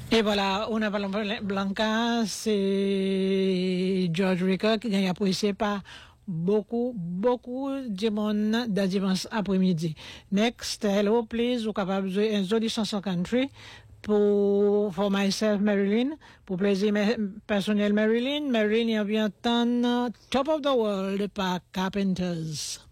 Et voilà, on a parlé Blanca, c'est George Ricker qui a apprécié par beaucoup de monde dans dimanche après-midi. Next, hello, please, vous capable de jouer un joli chanson country for myself, Marilyn, pour plaisir personnel, Marilyn, il y a bien tant Top of the World par Carpenters.